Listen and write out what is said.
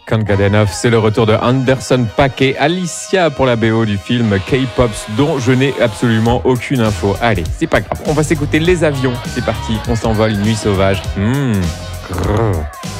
Can't Get Enough, c'est le retour de Anderson .Paak et Alicia pour la BO du film K-Pops dont je n'ai absolument aucune info. Allez, c'est pas grave, on va s'écouter Les Avions. C'est parti, on s'envole, Nuit sauvage. Grrr.